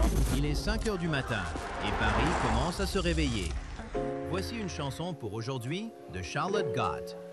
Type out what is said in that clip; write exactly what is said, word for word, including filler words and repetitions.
Il est cinq heures du matin et Paris commence à se réveiller. Voici une chanson pour aujourd'hui de Charlotte Gott.